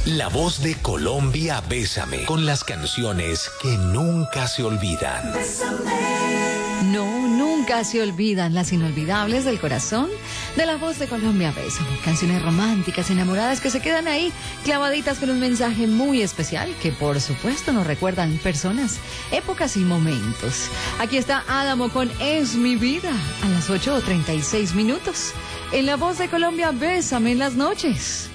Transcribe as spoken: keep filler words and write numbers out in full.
La voz de Colombia, Bésame, con las canciones que nunca se olvidan. No, nunca se olvidan las inolvidables del corazón de La Voz de Colombia, Bésame. Canciones románticas, enamoradas que se quedan ahí clavaditas con un mensaje muy especial que por supuesto nos recuerdan personas, épocas y momentos. Aquí está Adamo con Es mi vida a las ocho treinta y seis minutos en La Voz de Colombia, Bésame en las noches.